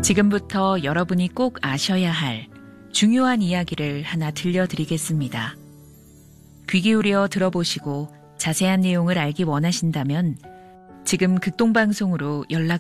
지금부터 여러분이 꼭 아셔야 할 중요한 이야기를 하나 들려드리겠습니다. 귀 기울여 들어보시고 자세한 내용을 알기 원하신다면 지금 극동방송으로 연락